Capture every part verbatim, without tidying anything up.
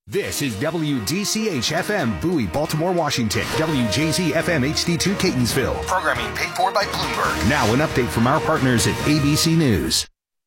This is W D C H F M Bowie, Baltimore, Washington. W J Z F M H D two Catonsville. Programming paid for by Bloomberg. Now an update from our partners at A B C News.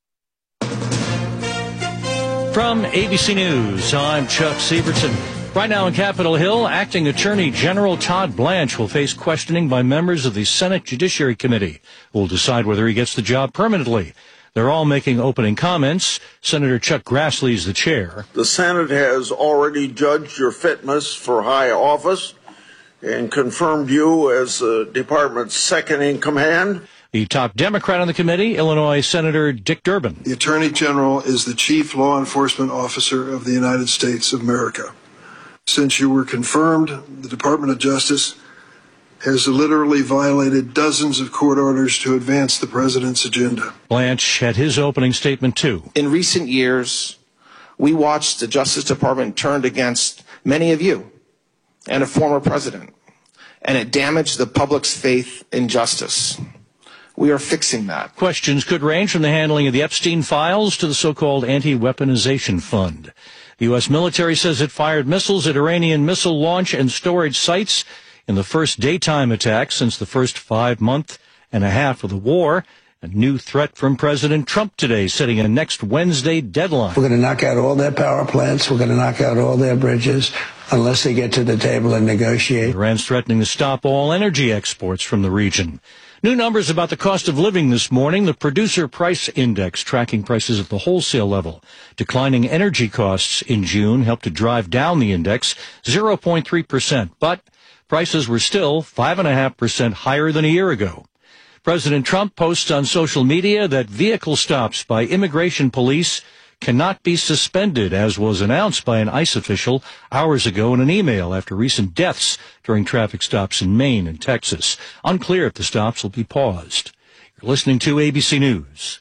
From A B C News, I'm Chuck Sievertson. Right now in Capitol Hill, Acting Attorney General Todd Blanche will face questioning by members of the Senate Judiciary Committee, who will decide whether he gets the job permanently. They're all making opening comments. Senator Chuck Grassley is the chair. The Senate has already judged your fitness for high office and confirmed you as the department's second in command. The top Democrat on the committee, Illinois Senator Dick Durbin. The Attorney General is the chief law enforcement officer of the United States of America. Since you were confirmed, the Department of Justice has literally violated dozens of court orders to advance the president's agenda. Blanche had his opening statement, too. In recent years, we watched the Justice Department turned against many of you and a former president, and it damaged the public's faith in justice. We are fixing that. Questions could range from the handling of the Epstein files to the so-called anti-weaponization fund. The U S military says it fired missiles at Iranian missile launch and storage sites in the first daytime attack since the first five month and a half of the war. A new threat from President Trump today, setting a next Wednesday deadline. We're going to knock out all their power plants. We're going to knock out all their bridges unless they get to the table and negotiate. Iran's threatening to stop all energy exports from the region. New numbers about the cost of living this morning. The Producer Price Index, tracking prices at the wholesale level. Declining energy costs in June helped to drive down the index zero point three percent, but prices were still five point five percent higher than a year ago. President Trump posts on social media that vehicle stops by immigration police cannot be suspended, as was announced by an ICE official hours ago in an email after recent deaths during traffic stops in Maine and Texas. Unclear if the stops will be paused. You're listening to A B C News.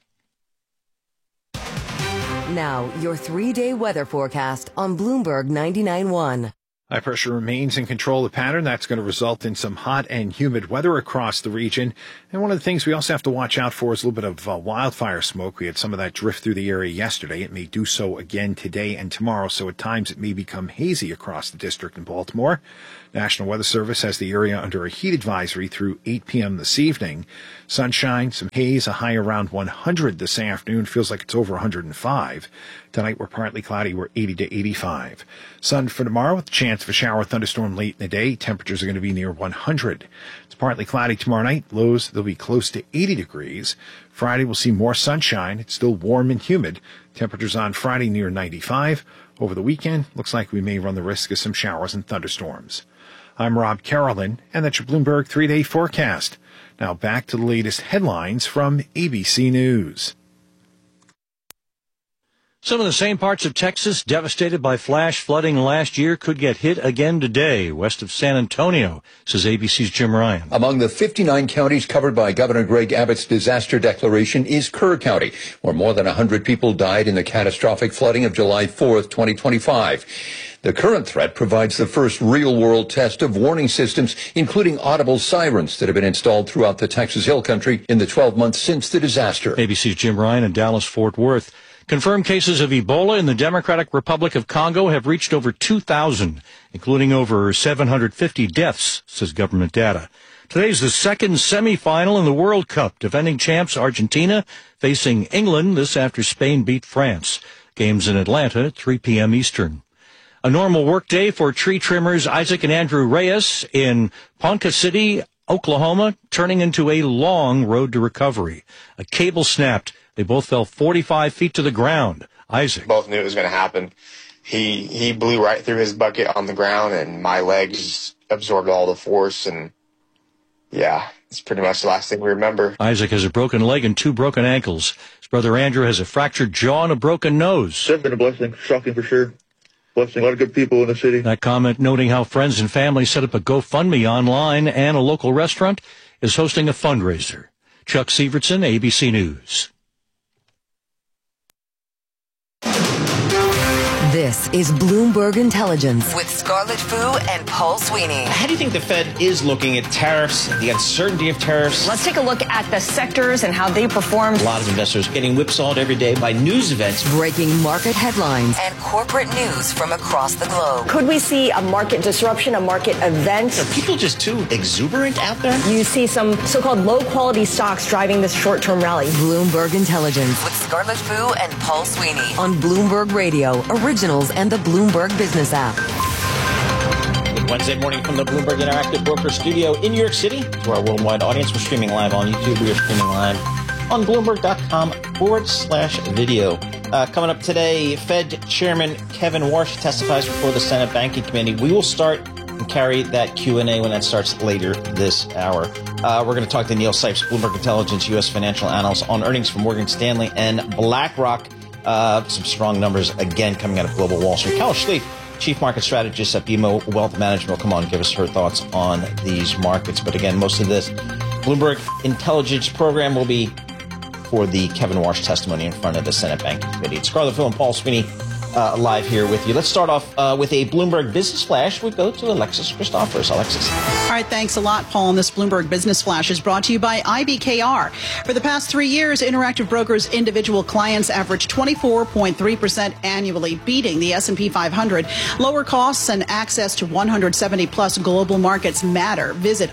Now, your three-day weather forecast on Bloomberg ninety-nine point one. High pressure remains in control of the pattern. That's going to result in some hot and humid weather across the region. And one of the things we also have to watch out for is a little bit of uh, wildfire smoke. We had some of that drift through the area yesterday. It may do so again today and tomorrow, so at times it may become hazy across the district in Baltimore. National Weather Service has the area under a heat advisory through eight p.m. this evening. Sunshine, some haze, a high around one hundred this afternoon. Feels like it's over one hundred five. Tonight we're partly cloudy. We're eighty to eighty-five. Sun for tomorrow with a chance of a shower thunderstorm late in the day. Temperatures are going to be near one hundred. It's partly cloudy tomorrow night. Lows, they'll be close to eighty degrees. Friday we'll see more sunshine. It's still warm and humid. Temperatures on Friday near ninety-five. Over the weekend, looks like we may run the risk of some showers and thunderstorms. I'm Rob Carolyn, and that's your Bloomberg three-day forecast. Now back to the latest headlines from A B C News. Some of the same parts of Texas devastated by flash flooding last year could get hit again today, west of San Antonio, says A B C's Jim Ryan. Among the fifty-nine counties covered by Governor Greg Abbott's disaster declaration is Kerr County, where more than one hundred people died in the catastrophic flooding of July fourth, twenty twenty-five. The current threat provides the first real-world test of warning systems, including audible sirens that have been installed throughout the Texas Hill Country in the twelve months since the disaster. A B C's Jim Ryan in Dallas-Fort Worth. Confirmed cases of Ebola in the Democratic Republic of Congo have reached over two thousand, including over seven hundred fifty deaths, says government data. Today's the second semifinal in the World Cup. Defending champs Argentina facing England, this after Spain beat France. Games in Atlanta at three p.m. Eastern. A normal workday for tree trimmers Isaac and Andrew Reyes in Ponca City, Oklahoma, turning into a long road to recovery. A cable snapped. They both fell forty-five feet to the ground. Isaac. Both knew it was going to happen. He he blew right through his bucket on the ground, and my legs absorbed all the force, and yeah, it's pretty much the last thing we remember. Isaac has a broken leg and two broken ankles. His brother Andrew has a fractured jaw and a broken nose. It's been a blessing, shocking for sure. Blessing a lot of good people in the city. That comment noting how friends and family set up a GoFundMe online, and a local restaurant is hosting a fundraiser. Chuck Sievertson, A B C News. This This is Bloomberg Intelligence with Scarlett Fu and Paul Sweeney. How do you think the Fed is looking at tariffs, the uncertainty of tariffs? Let's take a look at the sectors and how they performed. A lot of investors getting whipsawed every day by news events. Breaking market headlines and corporate news from across the globe. Could we see a market disruption, a market event? Are people just too exuberant out there? You see some so-called low-quality stocks driving this short-term rally. Bloomberg Intelligence with Scarlett Fu and Paul Sweeney on Bloomberg Radio, Originals, and the Bloomberg Business app. Good Wednesday morning from the Bloomberg Interactive Broker Studio in New York City. To our worldwide audience, we're streaming live on YouTube. We are streaming live on Bloomberg.com forward slash video. Uh, coming up today, Fed Chairman Kevin Warsh testifies before the Senate Banking Committee. We will start and carry that Q and A when that starts later this hour. Uh, we're going to talk to Neil Sipes, Bloomberg Intelligence U S financial analyst, on earnings from Morgan Stanley and BlackRock. Uh, some strong numbers again coming out of Global Wall Street. Kelly Schlief, Chief Market Strategist at B M O Wealth Management, will come on and give us her thoughts on these markets. But again, most of this Bloomberg Intelligence program will be for the Kevin Warsh testimony in front of the Senate Banking Committee. It's Scarlett Fu and Paul Sweeney uh, live here with you. Let's start off uh, with a Bloomberg Business Flash. We go to Alexis Christophers. Alexis. All right, thanks a lot, Paul. And this Bloomberg Business Flash is brought to you by I B K R. For the past three years, Interactive Brokers' individual clients averaged twenty-four point three percent annually, beating the S and P five hundred. Lower costs and access to one hundred seventy plus global markets matter. Visit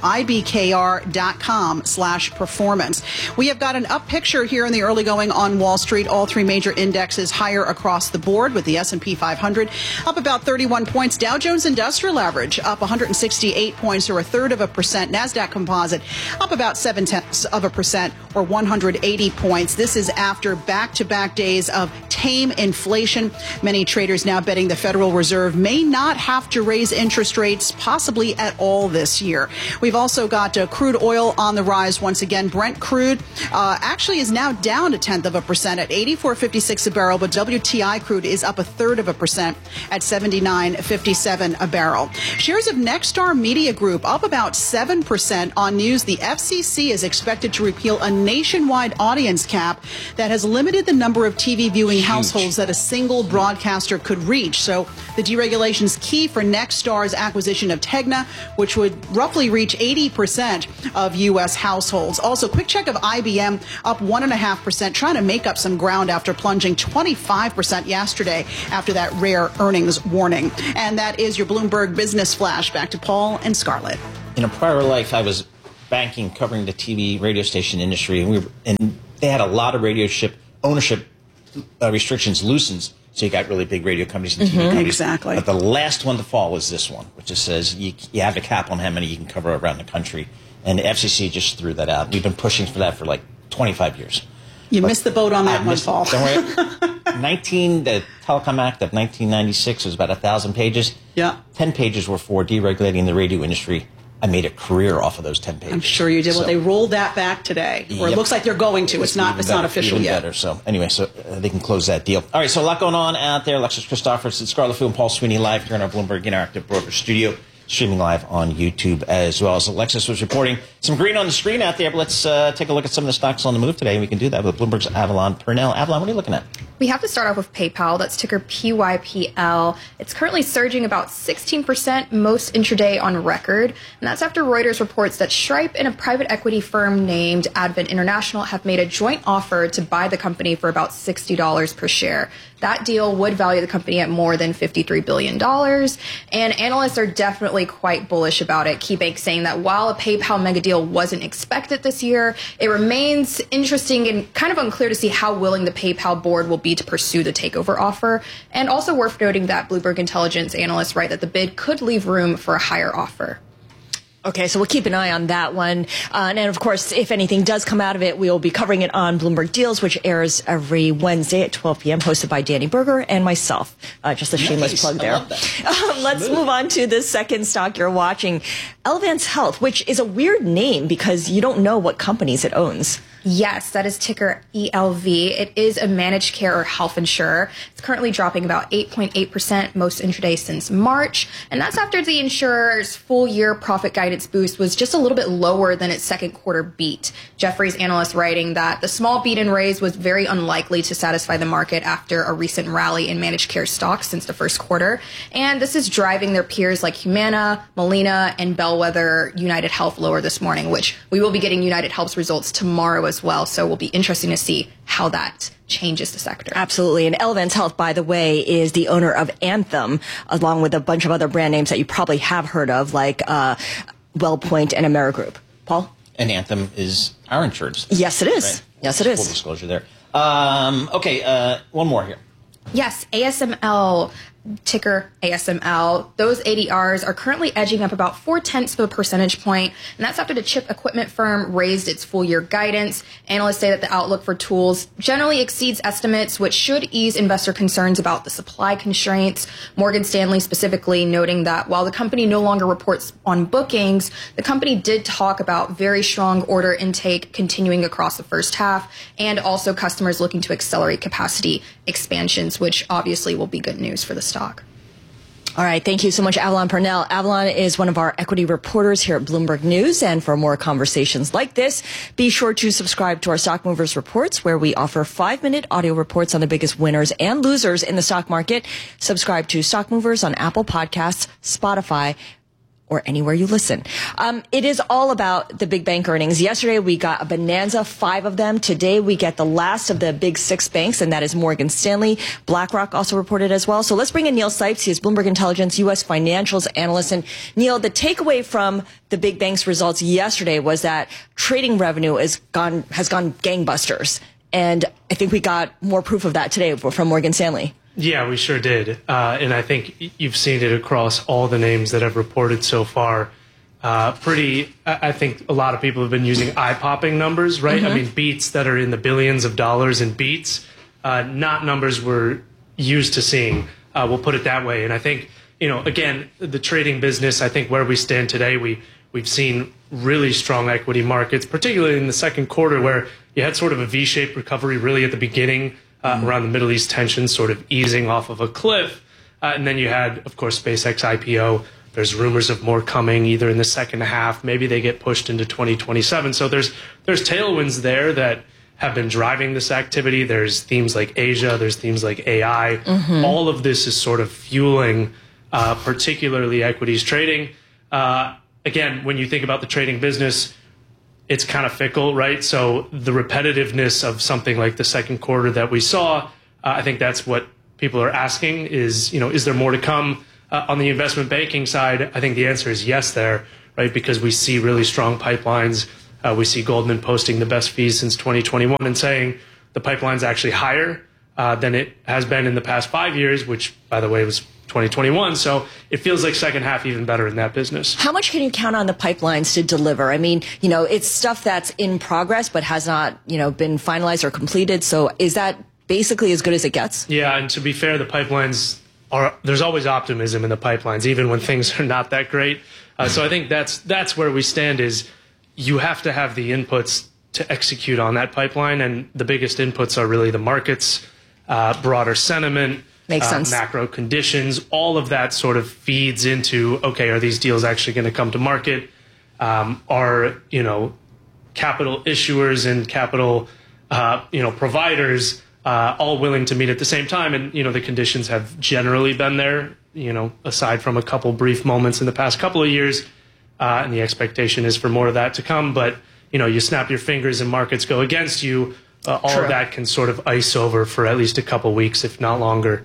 ibkr.com slash performance. We have got an up picture here in the early going on Wall Street. All three major indexes higher across the board, with the S and P five hundred up about thirty-one points. Dow Jones Industrial Average up one hundred sixty-eight points, or a third of a percent. NASDAQ Composite up about seven tenths of a percent, or one hundred eighty points. This is after back-to-back days of tame inflation. Many traders now betting the Federal Reserve may not have to raise interest rates possibly at all this year. We've also got uh, crude oil on the rise once again. Brent crude uh, actually is now down a tenth of a percent at eighty-four fifty-six a barrel, but W T I crude is up a third of a percent at seventy-nine fifty-seven a barrel. Shares of Nexstar Media Group up about seven percent on news the F C C is expected to repeal a nationwide audience cap that has limited the number of T V viewing Huge. households that a single broadcaster could reach. So the deregulation is key for Nexstar's acquisition of Tegna, which would roughly reach eighty percent of U S households. Also, quick check of I B M up one point five percent, trying to make up some ground after plunging twenty-five percent yesterday after that rare earnings warning. And that is your Bloomberg Business Flash. Back to Paul and Scarlett. In a prior life, I was banking, covering the T V radio station industry, and we were, and they had a lot of radio ship ownership uh, restrictions loosened, so you got really big radio companies and T V Mm-hmm, companies. exactly. But the last one to fall was this one, which just says you, you have a cap on how many you can cover around the country, and the F C C just threw that out. We've been pushing for that for like twenty-five years. You but missed the boat on that I one, Paul. Don't worry. nineteen the Telecom Act of nineteen ninety-six was about a thousand pages. Yeah. Ten pages were for deregulating the radio industry. I made a career off of those ten pages. I'm sure you did. So, well, they rolled that back today, or yep. it looks like they're going to. It's, it's not. It's better, not official even yet. Better. So anyway, so uh, they can close that deal. All right. So a lot going on out there. Alexis Christophers, it's Scarlett Fu and Paul Sweeney live here in our Bloomberg Interactive Broker Studio, streaming live on YouTube as well. As Alexis was reporting, some green on the screen out there. But let's uh, take a look at some of the stocks on the move today. And we can do that with Bloomberg's Avalon Purnell. Avalon, what are you looking at? We have to start off with PayPal. That's ticker P Y P L. It's currently surging about sixteen percent, most intraday on record. And that's after Reuters reports that Stripe and a private equity firm named Advent International have made a joint offer to buy the company for about sixty dollars per share. That deal would value the company at more than fifty-three billion dollars. And analysts are definitely quite bullish about it. KeyBank saying that while a PayPal mega deal wasn't expected this year, it remains interesting and kind of unclear to see how willing the PayPal board will be to pursue the takeover offer. And also worth noting that Bloomberg Intelligence analysts write that the bid could leave room for a higher offer. Okay, so we'll keep an eye on that one. Uh, and of course, if anything does come out of it, we'll be covering it on Bloomberg Deals, which airs every Wednesday at twelve p.m., hosted by Danny Berger and myself. Uh, just a shameless nice. plug there. I love that. Um, let's move on to the second stock you're watching, Elevance Health, which is a weird name because you don't know what companies it owns. Yes, that is ticker E L V. It is a managed care or health insurer. It's currently dropping about eight point eight percent most intraday since March. And that's after the insurer's full year profit guidance boost was just a little bit lower than its second quarter beat. Jefferies analyst writing that the small beat and raise was very unlikely to satisfy the market after a recent rally in managed care stocks since the first quarter. And this is driving their peers like Humana, Molina, and Bellwether United Health lower this morning, which we will be getting United Health's results tomorrow as well. So it will be interesting to see how that changes the sector. Absolutely. And Elevance Health, by the way, is the owner of Anthem, along with a bunch of other brand names that you probably have heard of, like uh, WellPoint and Amerigroup. Paul? And Anthem is our insurance. Yes, it is. Right? Yes, it is. Full disclosure there. Um, okay, uh, one more here. Yes, A S M L, ticker A S M L. Those A D Rs are currently edging up about four tenths of a percentage point, and that's after the chip equipment firm raised its full year guidance. Analysts say that the outlook for tools generally exceeds estimates, which should ease investor concerns about the supply constraints. Morgan Stanley specifically noting that while the company no longer reports on bookings, the company did talk about very strong order intake continuing across the first half, and also customers looking to accelerate capacity expansions, which obviously will be good news for the stock. All right. Thank you so much, Avalon Purnell. Avalon is one of our equity reporters here at Bloomberg News. And for more conversations like this, be sure to subscribe to our Stock Movers Reports, where we offer five-minute audio reports on the biggest winners and losers in the stock market. Subscribe to Stock Movers on Apple Podcasts, Spotify, or anywhere you listen. Um, it is all about the big bank earnings. Yesterday, we got a bonanza, five of them. Today, we get the last of the big six banks, and that is Morgan Stanley. BlackRock also reported as well. So let's bring in Neil Sipes. He is Bloomberg Intelligence U S financials analyst. And Neil, the takeaway from the big banks results yesterday was that trading revenue is gone, has gone gangbusters. And I think we got more proof of that today from Morgan Stanley. Yeah, we sure did. Uh, and I think you've seen it across all the names that have reported so far. Uh, pretty, I think a lot of people have been using eye-popping numbers, right? Mm-hmm. I mean, beats that are in the billions of dollars in beats, uh, not numbers we're used to seeing. Uh, we'll put it that way. And I think, you know, again, the trading business, I think where we stand today, we, we've seen really strong equity markets, particularly in the second quarter where you had sort of a V-shaped recovery really at the beginning. Uh, around the Middle East tensions sort of easing off of a cliff. Uh, and then you had, of course, SpaceX I P O. There's rumors of more coming either in the second half. Maybe they get pushed into twenty twenty-seven. So there's there's tailwinds there that have been driving this activity. There's themes like Asia. There's themes like A I. Mm-hmm. All of this is sort of fueling uh, particularly equities trading. Uh, again, when you think about the trading business, it's kind of fickle, right? So the repetitiveness of something like the second quarter that we saw, uh, I think that's what people are asking is, you know, is there more to come uh, on the investment banking side? I think the answer is yes there, right? Because we see really strong pipelines. Uh, we see Goldman posting the best fees since twenty twenty-one and saying the pipeline's actually higher uh, than it has been in the past five years, which, by the way, was twenty twenty-one. So it feels like second half even better in that business. How much can you count on the pipelines to deliver? I mean, you know, it's stuff that's in progress but has not, you know, been finalized or completed. So is that basically as good as it gets? Yeah, and to be fair, the pipelines are, there's always optimism in the pipelines, even when things are not that great. Uh, so I think that's that's where we stand is you have to have the inputs to execute on that pipeline. And the biggest inputs are really the markets, uh, broader sentiment, Makes uh, sense. macro conditions, all of that sort of feeds into, okay, are these deals actually going to come to market? Um, are, you know, capital issuers and capital, uh, you know, providers uh, all willing to meet at the same time? And, you know, the conditions have generally been there, you know, aside from a couple brief moments in the past couple of years. Uh, and the expectation is for more of that to come. But, you know, you snap your fingers and markets go against you. Uh, all True. of that can sort of ice over for at least a couple weeks, if not longer.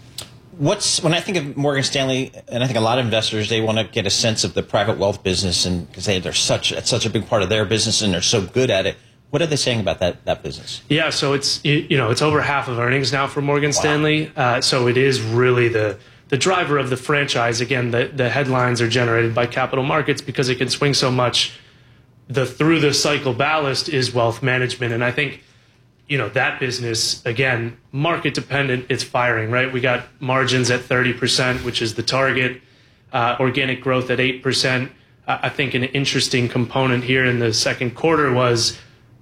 What's when I think of Morgan Stanley, and I think a lot of investors, they want to get a sense of the private wealth business, and because they, they're such it's such a big part of their business, and they're so good at it. What are they saying about that that business? Yeah, so it's you, you know it's over half of earnings now for Morgan wow. Stanley. Uh, so it is really the the driver of the franchise. Again, the the headlines are generated by capital markets because it can swing so much. The through the cycle ballast is wealth management, and I think. You know, that business, again, market dependent, it's firing, right? We got margins at thirty percent, which is the target, uh, organic growth at eight percent. Uh, I think an interesting component here in the second quarter was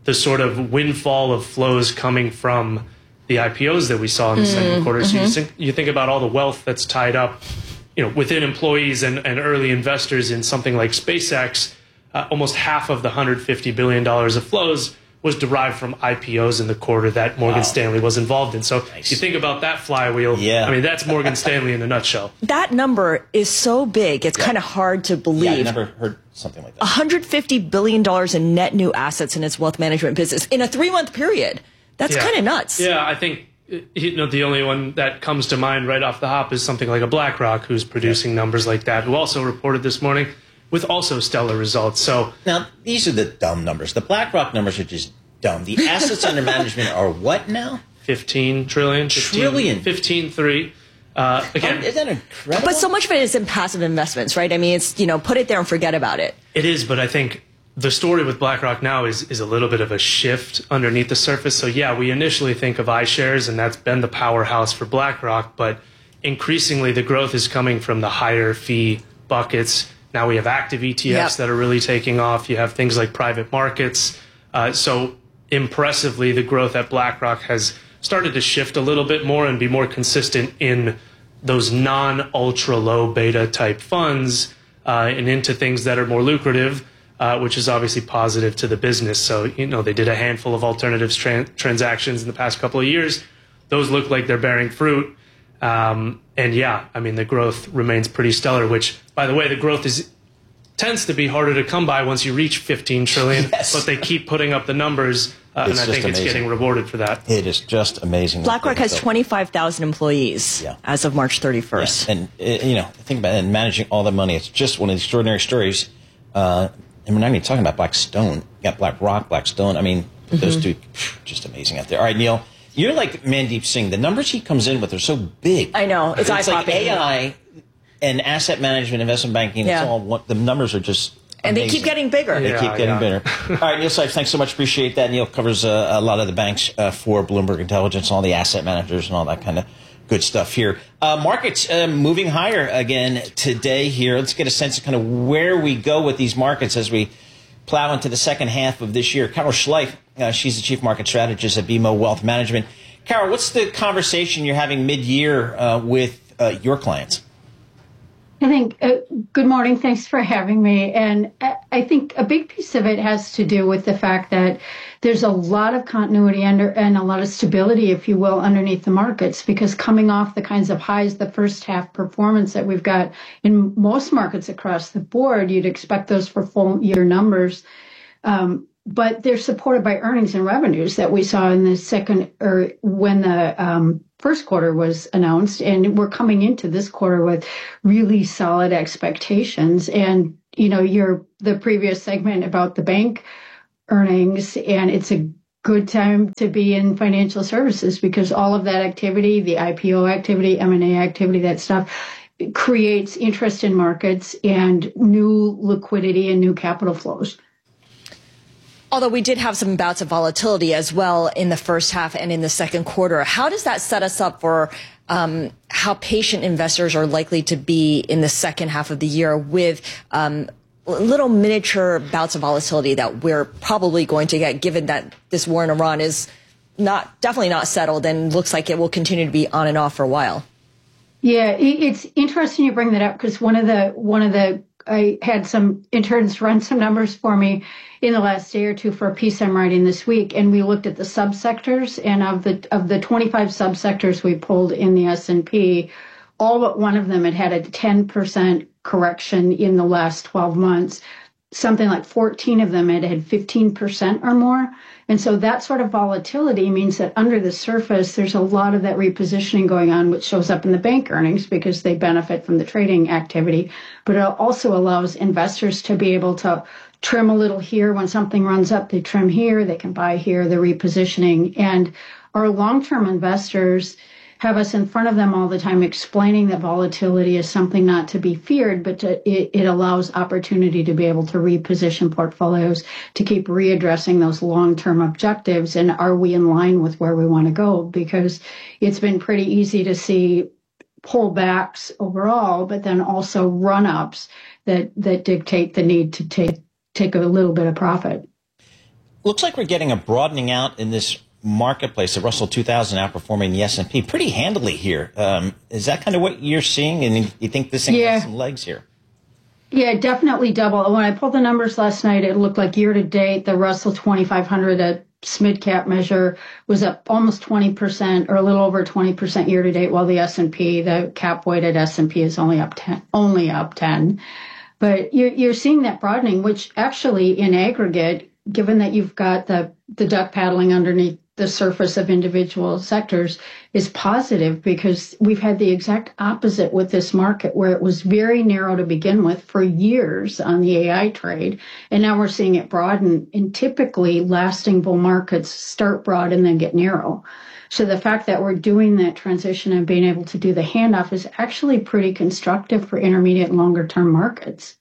the sort of windfall of flows coming from the I P Os that we saw in the mm, second quarter. So mm-hmm. you, think, you think about all the wealth that's tied up, you know, within employees and, and early investors in something like SpaceX. Uh, almost half of the one hundred fifty billion dollars of flows was derived from I P Os in the quarter that Morgan wow. Stanley was involved in. So nice. You think about that flywheel. Yeah. I mean, that's Morgan Stanley in a nutshell. That number is so big, it's yeah. kind of hard to believe. Yeah, I never heard something like that. one hundred fifty billion dollars in net new assets in its wealth management business in a three-month period. That's yeah. kind of nuts. Yeah, I think you know the only one that comes to mind right off the hop is something like a BlackRock, who's producing yeah. numbers like that, who also reported this morning with also stellar results. So now these are the dumb numbers. The BlackRock numbers are just dumb. The assets under management are what now? fifteen trillion. fifteen, Trillion. fifteen three. Uh, again, oh, isn't that incredible? But so much of it is in passive investments, right? I mean, it's, you know, put it there and forget about it. It is, but I think the story with BlackRock now is is a little bit of a shift underneath the surface. So yeah, we initially think of iShares, and that's been the powerhouse for BlackRock, but increasingly the growth is coming from the higher fee buckets. Now we have active E T Fs yep. that are really taking off. You have things like private markets. Uh, so impressively, the growth at BlackRock has started to shift a little bit more and be more consistent in those non-ultra low beta type funds uh, and into things that are more lucrative. Uh, which is obviously positive to the business. So, you know, they did a handful of alternatives tran- transactions in the past couple of years. Those look like they're bearing fruit. Um, and yeah, I mean, the growth remains pretty stellar, which, by the way, the growth is tends to be harder to come by once you reach fifteen trillion, yes. but they keep putting up the numbers. Uh, and I think amazing. It's getting rewarded for that. It is just amazing. BlackRock has twenty-five thousand employees yeah. as of March thirty-first. Yeah. And, uh, you know, think about it, and managing all the money. It's just one of the extraordinary stories. Uh, And we're not even talking about Blackstone. You got BlackRock, Blackstone. I mean, mm-hmm. those two, just amazing out there. All right, Neil, you're like Mandeep Singh. The numbers he comes in with are so big. I know. It's, it's eye-popping. Like A I and asset management, investment banking. Yeah. It's all one, the numbers are just amazing. And they keep getting bigger. They yeah, keep getting yeah. bigger. All right, Neil Seif, thanks so much. Appreciate that. Neil covers uh, a lot of the banks uh, for Bloomberg Intelligence, all the asset managers and all that kind of good stuff here. Uh, markets uh, moving higher again today here. Let's get a sense of kind of where we go with these markets as we plow into the second half of this year. Carol Schleif, uh, she's the chief market strategist at B M O Wealth Management. Carol, what's the conversation you're having mid-year uh, with uh, your clients? I think, uh, good morning. Thanks for having me. And I think a big piece of it has to do with the fact that there's a lot of continuity under, and a lot of stability, if you will, underneath the markets, because coming off the kinds of highs, the first half performance that we've got in most markets across the board, you'd expect those for full year numbers. Um, but they're supported by earnings and revenues that we saw in the second, or when the um, first quarter was announced. And we're coming into this quarter with really solid expectations. And, you know, your the previous segment about the bank earnings, and it's a good time to be in financial services because all of that activity, the I P O activity, M and A activity, that stuff creates interest in markets and new liquidity and new capital flows. Although we did have some bouts of volatility as well in the first half and in the second quarter. How does that set us up for um, how patient investors are likely to be in the second half of the year with um, little miniature bouts of volatility that we're probably going to get, given that this war in Iran is not definitely not settled and looks like it will continue to be on and off for a while? Yeah, it's interesting you bring that up because one of the one of the I had some interns run some numbers for me in the last day or two for a piece I'm writing this week, and we looked at the subsectors, and of the of the twenty-five subsectors we pulled in the S and P, all but one of them had had a ten percent correction in the last twelve months. Something like fourteen of them had had fifteen percent or more. And so that sort of volatility means that under the surface, there's a lot of that repositioning going on, which shows up in the bank earnings because they benefit from the trading activity. But it also allows investors to be able to trim a little here. When something runs up, they trim here, they can buy here, the repositioning. And our long-term investors have us in front of them all the time explaining that volatility is something not to be feared, but to, it, it allows opportunity to be able to reposition portfolios, to keep readdressing those long-term objectives. And are we in line with where we want to go? Because it's been pretty easy to see pullbacks overall, but then also run-ups that, that dictate the need to take, take a little bit of profit. Looks like we're getting a broadening out in this marketplace. The Russell two thousand outperforming the S and P pretty handily here. Um, is that kind of what you're seeing? And you think this thing yeah. has some legs here? Yeah, definitely double. When I pulled the numbers last night, it looked like year to date, the Russell twenty-five hundred at SMID cap measure was up almost twenty percent or a little over twenty percent year to date, while the S and P, the cap weighted S and P is only up ten, only up ten. But you're, you're seeing that broadening, which actually in aggregate, given that you've got the, the duck paddling underneath the surface of individual sectors, is positive, because we've had the exact opposite with this market, where it was very narrow to begin with for years on the A I trade. And now we're seeing it broaden, and typically lasting bull markets start broad and then get narrow. So the fact that we're doing that transition and being able to do the handoff is actually pretty constructive for intermediate and longer term markets.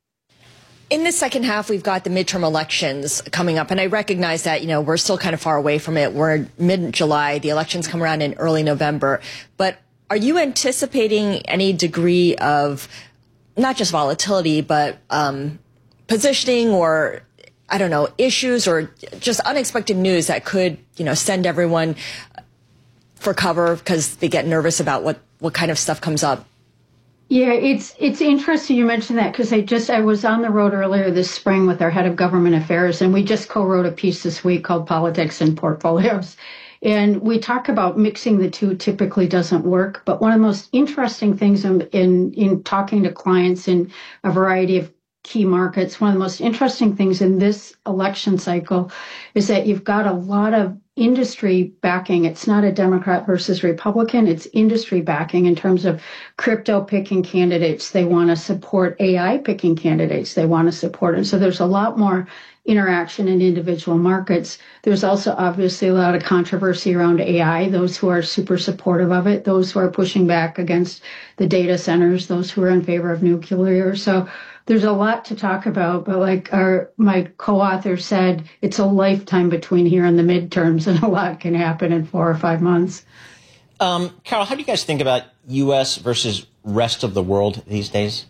In the second half, we've got the midterm elections coming up, and I recognize that, you know, we're still kind of far away from it. We're mid-July. The elections come around in early November. But are you anticipating any degree of not just volatility, but um, positioning or, I don't know, issues or just unexpected news that could, you know, send everyone for cover because they get nervous about what, what kind of stuff comes up? Yeah, it's it's interesting you mentioned that, because I just I was on the road earlier this spring with our head of government affairs, and we just co-wrote a piece this week called Politics and Portfolios. And we talk about mixing the two typically doesn't work. But one of the most interesting things in in, in talking to clients in a variety of key markets, one of the most interesting things in this election cycle is that you've got a lot of industry backing. It's not a Democrat versus Republican. It's industry backing in terms of crypto picking candidates. They want to support A I picking candidates. They want to support. And so there's a lot more interaction in individual markets. There's also obviously a lot of controversy around A I, those who are super supportive of it, those who are pushing back against the data centers, those who are in favor of nuclear. So there's a lot to talk about, but like our my co-author said, it's a lifetime between here and the midterms, and a lot can happen in four or five months. Um, Carol, how do you guys think about U S versus rest of the world these days?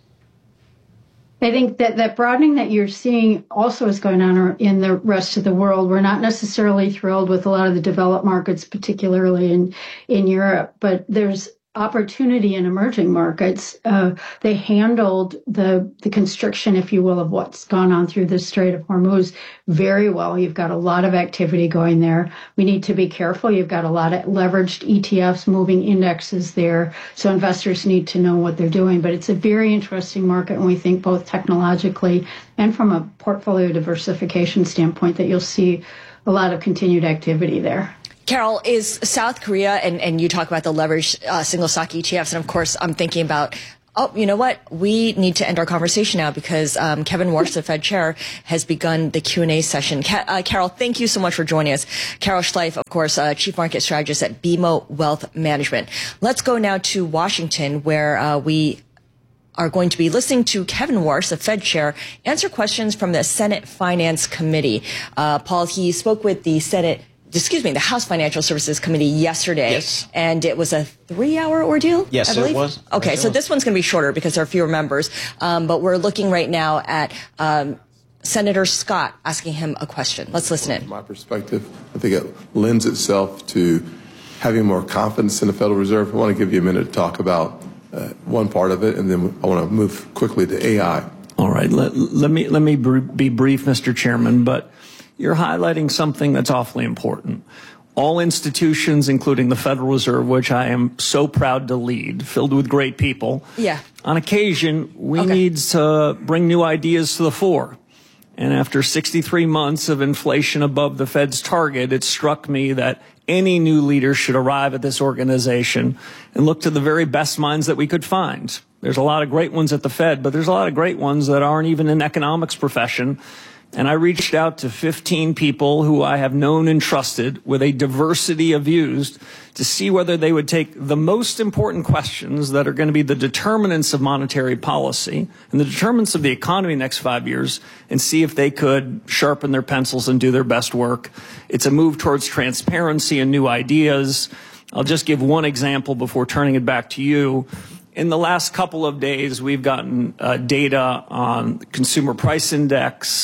I think that that broadening that you're seeing also is going on in the rest of the world. We're not necessarily thrilled with a lot of the developed markets, particularly in, in Europe, but there's opportunity in emerging markets. Uh, they handled the the constriction, if you will, of what's gone on through the Strait of Hormuz very well. You've got a lot of activity going there. We need to be careful. You've got a lot of leveraged E T Fs moving indexes there. So investors need to know what they're doing. But it's a very interesting market, and we think both technologically and from a portfolio diversification standpoint that you'll see a lot of continued activity there. Carol, is South Korea, and, and you talk about the leveraged uh, single stock E T Fs, and of course I'm thinking about, oh, you know what? We need to end our conversation now because um, Kevin Warsh, the Fed chair, has begun the Q and A session. Ca- uh, Carol, thank you so much for joining us. Carol Schleif, of course, uh, Chief Market Strategist at B M O Wealth Management. Let's go now to Washington, where uh, we are going to be listening to Kevin Warsh, the Fed chair, answer questions from the Senate Finance Committee. Uh, Paul, he spoke with the Senate Excuse me, the House Financial Services Committee yesterday. Yes. And it was a three-hour ordeal, Yes, I believe? it was. Okay, yes, so was. this one's going to be shorter because there are fewer members. Um, but we're looking right now at um, Senator Scott asking him a question. Let's listen in. From my perspective, I think it lends itself to having more confidence in the Federal Reserve. I want to give you a minute to talk about uh, one part of it, and then I want to move quickly to A I. All right. Let, let me, let me br- be brief, Mister Chairman, but you're highlighting something that's awfully important. All institutions, including the Federal Reserve, which I am so proud to lead, filled with great people. Yeah. On occasion, we okay. need to bring new ideas to the fore. And after sixty-three months of inflation above the Fed's target, it struck me that any new leader should arrive at this organization and look to the very best minds that we could find. There's a lot of great ones at the Fed, but there's a lot of great ones that aren't even in the economics profession. And I reached out to fifteen people who I have known and trusted with a diversity of views to see whether they would take the most important questions that are going to be the determinants of monetary policy and the determinants of the economy next five years and see if they could sharpen their pencils and do their best work. It's a move towards transparency and new ideas. I'll just give one example before turning it back to you. In the last couple of days, we've gotten uh, data on the Consumer Price Index,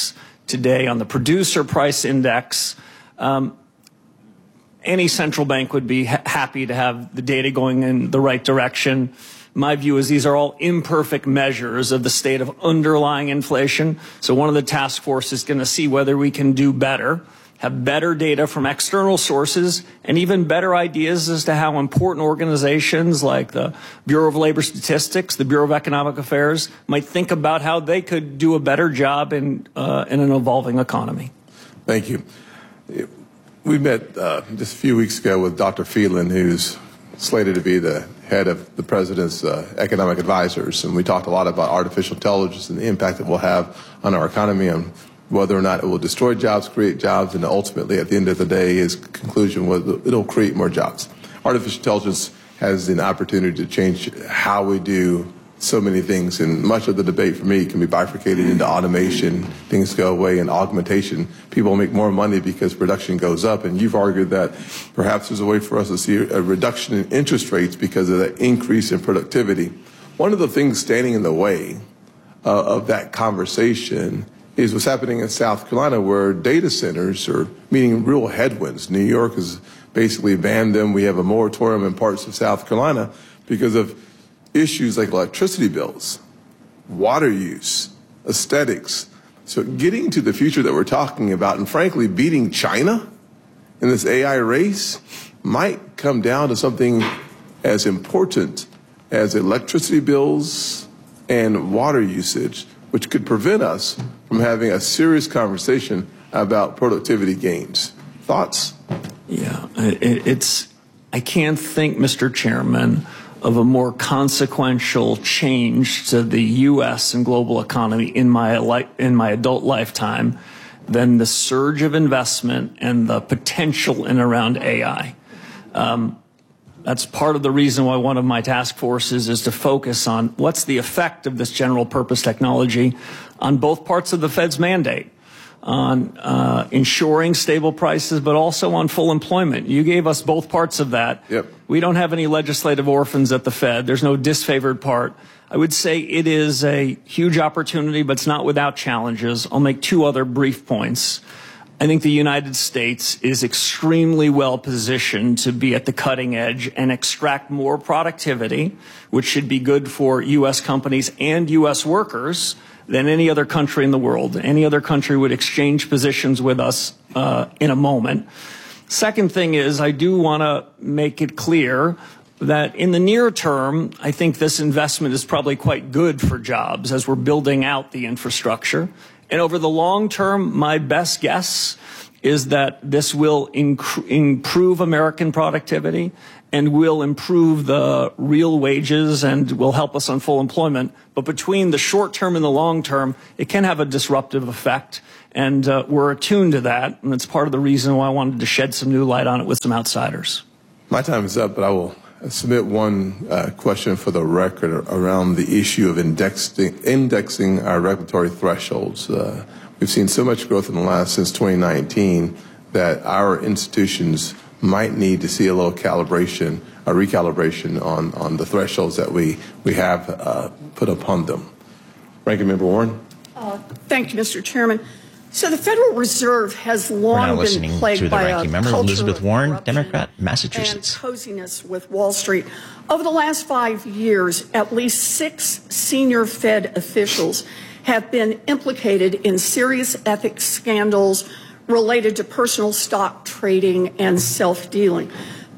today on the producer price index. Um, any central bank would be ha- happy to have the data going in the right direction. My view is these are all imperfect measures of the state of underlying inflation. So one of the task force is going to see whether we can do better, have better data from external sources, and even better ideas as to how important organizations like the Bureau of Labor Statistics, the Bureau of Economic Affairs, might think about how they could do a better job in, uh, in an evolving economy. Thank you. We met uh, just a few weeks ago with Doctor Phelan, who's slated to be the head of the president's uh, economic advisors, and we talked a lot about artificial intelligence and the impact it will have on our economy and whether or not it will destroy jobs, create jobs, and ultimately, at the end of the day, his conclusion was it'll create more jobs. Artificial intelligence has an opportunity to change how we do so many things, and much of the debate for me can be bifurcated into automation, things go away, and augmentation. People make more money because production goes up, and you've argued that perhaps there's a way for us to see a reduction in interest rates because of that increase in productivity. One of the things standing in the way uh, of that conversation is what's happening in South Carolina, where data centers are meeting real headwinds. New York has basically banned them. We have a moratorium in parts of South Carolina because of issues like electricity bills, water use, aesthetics. So getting to the future that we're talking about, and frankly, beating China in this A I race might come down to something as important as electricity bills and water usage, which could prevent us from having a serious conversation about productivity gains. Thoughts? Yeah, it, it's, I can't think, Mister Chairman, of a more consequential change to the U S and global economy in my li- in my adult lifetime than the surge of investment and the potential in around A I. Um, that's part of the reason why one of my task forces is to focus on what's the effect of this general purpose technology on both parts of the Fed's mandate, on uh, ensuring stable prices, but also on full employment. You gave us both parts of that. Yep. We don't have any legislative orphans at the Fed. There's no disfavored part. I would say it is a huge opportunity, but it's not without challenges. I'll make two other brief points. I think the United States is extremely well positioned to be at the cutting edge and extract more productivity, which should be good for U S companies and U S workers, than any other country in the world. Any other country would exchange positions with us uh, in a moment. Second thing is, I do want to make it clear that in the near term, I think this investment is probably quite good for jobs as we're building out the infrastructure. And over the long term, my best guess is that this will inc- improve American productivity and will improve the real wages and will help us on full employment. But between the short term and the long term, it can have a disruptive effect. And uh, we're attuned to that. And it's part of the reason why I wanted to shed some new light on it with some outsiders. My time is up, but I will submit one uh, question for the record around the issue of indexing, indexing our regulatory thresholds. Uh, we've seen so much growth in the last, since twenty nineteen, that our institutions might need to see a little calibration, a recalibration on, on the thresholds that we, we have uh, put upon them. Ranking Member Warren. Uh, thank you, Mister Chairman. So the Federal Reserve has long been plagued by a member, culture Elizabeth of Warren, Democrat, Massachusetts. and coziness with Wall Street. Over the last five years, at least six senior Fed officials have been implicated in serious ethics scandals related to personal stock trading and self-dealing.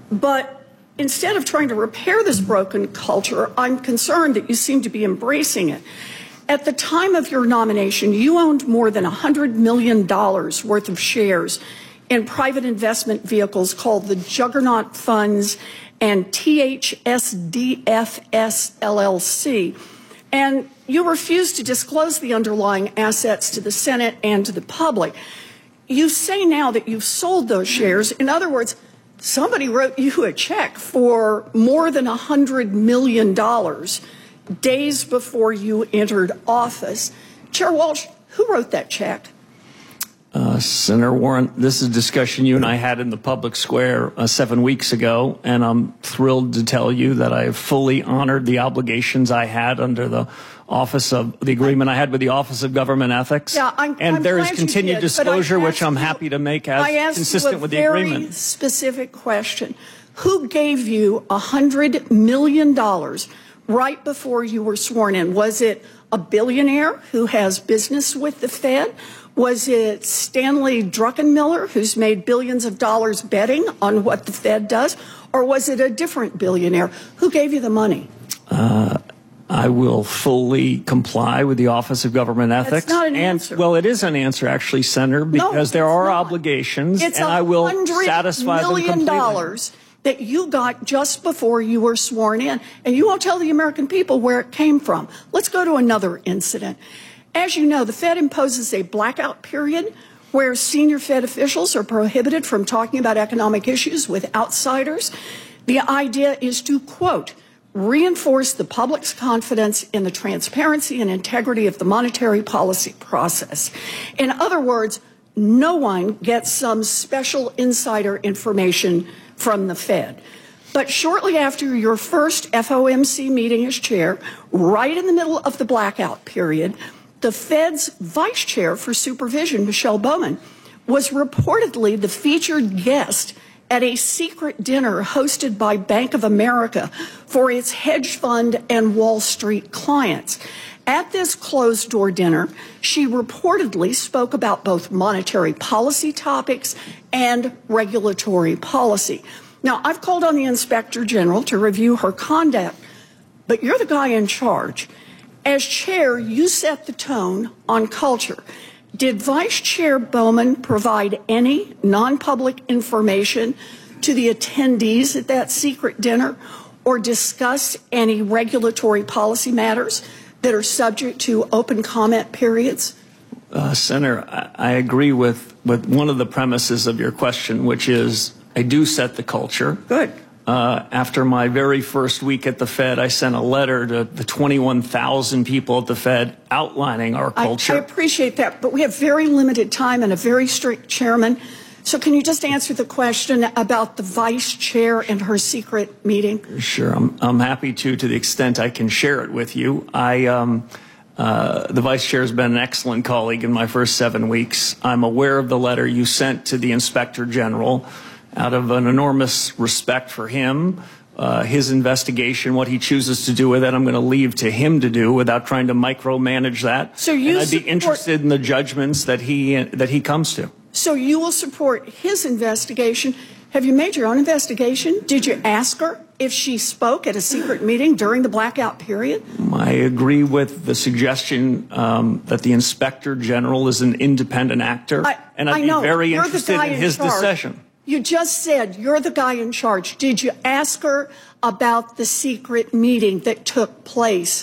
But instead of trying to repair this broken culture, I'm concerned that you seem to be embracing it. At the time of your nomination, you owned more than one hundred million dollars worth of shares in private investment vehicles called the Juggernaut Funds and T H S D F S L L C. And you refused to disclose the underlying assets to the Senate and to the public. You say now that you've sold those shares. In other words, somebody wrote you a check for more than one hundred million dollars days before you entered office. Chair Walsh, who wrote that check? Uh, Senator Warren, this is a discussion you and I had in the public square uh, seven weeks ago, and I'm thrilled to tell you that I have fully honored the obligations I had under the Office of the agreement I had with the Office of Government Ethics. Yeah, I'm, and I'm there is glad you continued did, disclosure, but I which I'm asked happy you- to make as I asked consistent you a with the very agreement. specific question. Who gave you one hundred million dollars right before you were sworn in? Was it a billionaire who has business with the Fed? Was it Stanley Druckenmiller, who's made billions of dollars betting on what the Fed does? Or was it a different billionaire? Who gave you the money? Uh, I will fully comply with the Office of Government Ethics. That's not an and, answer. Well, it is an answer, actually, Senator, because No, there it's are not. obligations, It's and I will satisfy them million completely. dollars that you got just before you were sworn in, and you won't tell the American people where it came from. Let's go to another incident. As you know, the Fed imposes a blackout period where senior Fed officials are prohibited from talking about economic issues with outsiders. The idea is to, quote, reinforce the public's confidence in the transparency and integrity of the monetary policy process. In other words, no one gets some special insider information from the Fed. But shortly after your first F O M C meeting as chair, right in the middle of the blackout period, the Fed's vice chair for supervision, Michelle Bowman, was reportedly the featured guest at a secret dinner hosted by Bank of America for its hedge fund and Wall Street clients. At this closed-door dinner, she reportedly spoke about both monetary policy topics and regulatory policy. Now, I've called on the Inspector General to review her conduct, but you're the guy in charge. As chair, you set the tone on culture. Did Vice Chair Bowman provide any non-public information to the attendees at that secret dinner or discuss any regulatory policy matters that are subject to open comment periods? Uh, Senator, I, I agree with, with one of the premises of your question, which is I do set the culture. Good. Uh, after my very first week at the Fed, I sent a letter to the twenty-one thousand people at the Fed outlining our culture. I, I appreciate that, but we have very limited time and a very strict chairman. So can you just answer the question about the vice chair and her secret meeting? Sure, I'm, I'm happy to, to the extent I can share it with you. I, um, uh, the vice chair has been an excellent colleague in my first seven weeks. I'm aware of the letter you sent to the Inspector General. Out of an enormous respect for him, uh, his investigation, what he chooses to do with it, I'm going to leave to him to do without trying to micromanage that. So you and I'd be support- interested in the judgments that he that he comes to. So you will support his investigation. Have you made your own investigation? Did you ask her if she spoke at a secret meeting during the blackout period? I agree with the suggestion um, that the Inspector General is an independent actor, I, and I'd I be know. very You're the interested guy in in his charge. decision. You just said you're the guy in charge. Did you ask her about the secret meeting that took place?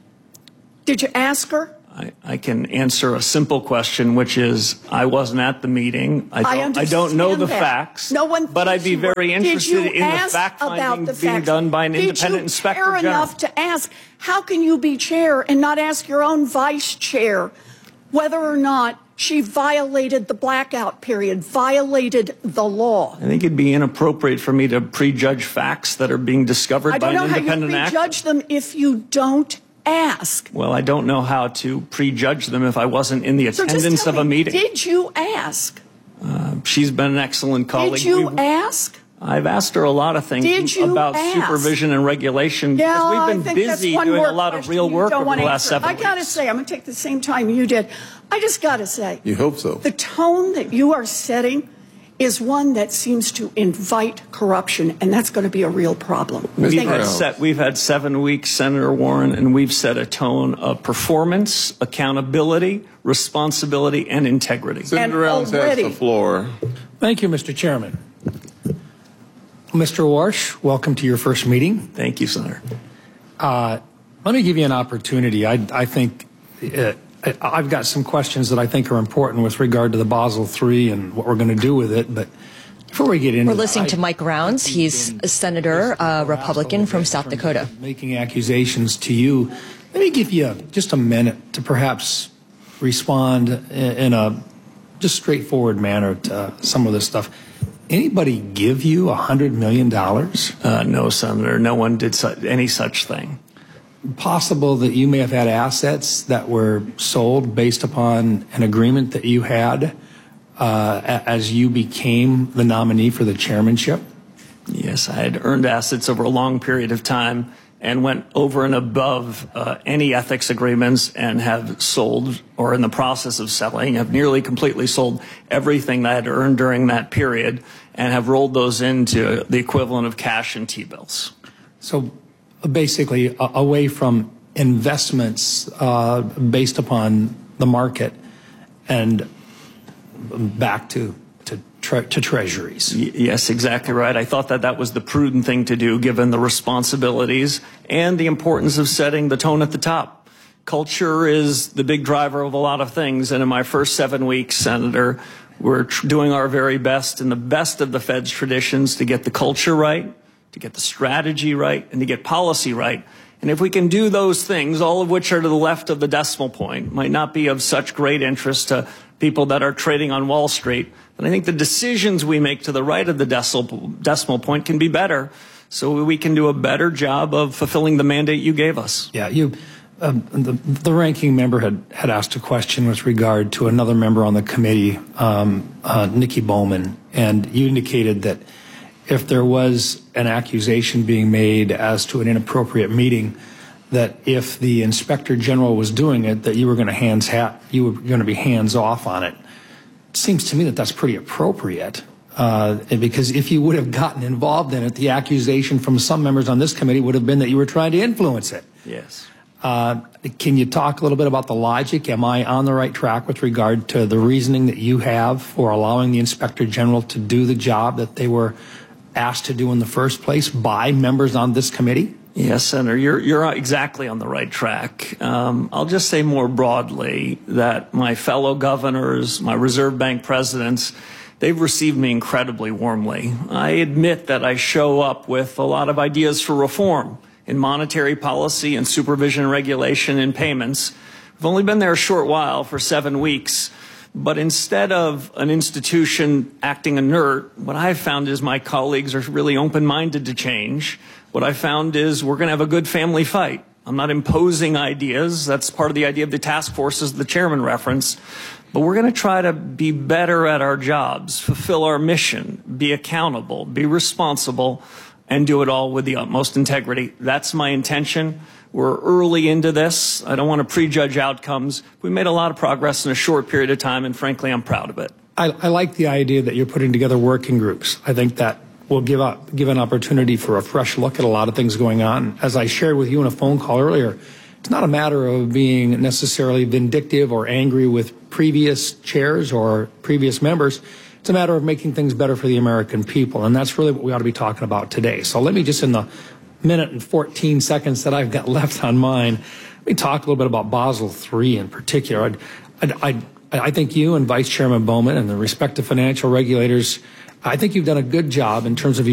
Did you ask her? I, I can answer a simple question, which is I wasn't at the meeting. I don't, I don't know understand the that. facts. No one but I'd thinks be you were. very Did interested you in the ask fact about finding the being facts? done by an Did independent you inspector care general. enough to ask? How can you be chair and not ask your own vice chair whether or not she violated the blackout period, violated the law? I think it'd be inappropriate for me to prejudge facts that are being discovered I by don't know an how you independent actor. prejudge them if you don't ask. Well, I don't know how to prejudge them if I wasn't in the So just attendance tell of a me, meeting. Did you ask? Uh, she's been an excellent colleague. Did you We've- ask? I've asked her a lot of things Did you about ask? supervision and regulation Yeah, because I we've been think that's busy one doing more a lot of question real you work don't over want the to last answer. seven I weeks. gotta say, I'm gonna take the same time you did. I just gotta say, You hope so. the tone that you are setting is one that seems to invite corruption, and that's going to be a real problem. We've Thank had, you. set, we've had seven weeks, Senator Warren, and we've set a tone of performance, accountability, responsibility, and integrity. Senator Rounds has already- the floor. Thank you, Mister Chairman. Mister Warsh, welcome to your first meeting. Thank you, Senator. Uh, let me give you an opportunity. I, I think uh, I've got some questions that I think are important with regard to the Basel three and what we're going to do with it, but before we get into We're listening that, to Mike Rounds. He's a senator, uh, Republican from South Dakota. Making accusations to you. Let me give you just a minute to perhaps respond in a just straightforward manner to some of this stuff. Anybody give you a hundred million dollars? Uh, no, Senator. No one did su- any such thing. Possible that you may have had assets that were sold based upon an agreement that you had uh, as you became the nominee for the chairmanship? Yes, I had earned assets over a long period of time and went over and above uh, any ethics agreements and have sold, or in the process of selling, have nearly completely sold everything that I had earned during that period and have rolled those into the equivalent of cash and T-bills. So basically uh, away from investments uh, based upon the market and back to to, tre- to treasuries. Y- yes, exactly right. I thought that that was the prudent thing to do given the responsibilities and the importance of setting the tone at the top. Culture is the big driver of a lot of things, and in my first seven weeks, Senator, we're tr- doing our very best in the best of the Fed's traditions to get the culture right, to get the strategy right, and to get policy right. And if we can do those things, all of which are to the left of the decimal point, might not be of such great interest to people that are trading on Wall Street, then I think the decisions we make to the right of the decimal, decimal point can be better, so we can do a better job of fulfilling the mandate you gave us. Yeah, you, um, the, the ranking member had, had asked a question with regard to another member on the committee, um, uh, Nikki Bowman, and you indicated that if there was an accusation being made as to an inappropriate meeting, that if the inspector general was doing it, that you were going to hands ha- you were going to be hands off on it. It seems to me that that's pretty appropriate, uh, because if you would have gotten involved in it, the accusation from some members on this committee would have been that you were trying to influence it. Yes. Uh, can you talk a little bit about the logic? Am I on the right track with regard to the reasoning that you have for allowing the inspector general to do the job that they were asked to do in the first place by members on this committee? Yes, Senator, you're, you're exactly on the right track. Um, I'll just say more broadly that my fellow governors, my Reserve Bank presidents, they've received me incredibly warmly. I admit that I show up with a lot of ideas for reform in monetary policy and supervision, regulation, and payments. I've only been there a short while, for seven weeks. But instead of an institution acting inert, what I've found is my colleagues are really open-minded to change. What I found is we're going to have a good family fight. I'm not imposing ideas. That's part of the idea of the task forces the chairman referenced. But we're going to try to be better at our jobs, fulfill our mission, be accountable, be responsible, and do it all with the utmost integrity. That's my intention. We're early into this. I don't want to prejudge outcomes. We made a lot of progress in a short period of time, and frankly, I'm proud of it. I, I like the idea that you're putting together working groups. I think that will give up, give an opportunity for a fresh look at a lot of things going on. As I shared with you in a phone call earlier, it's not a matter of being necessarily vindictive or angry with previous chairs or previous members. It's a matter of making things better for the American people, and that's really what we ought to be talking about today. So let me just, in the minute and fourteen seconds that I've got left on mine, let me talk a little bit about Basel three in particular. I'd, I'd, I'd, I think you and Vice Chairman Bowman and the respective financial regulators, I think you've done a good job in terms of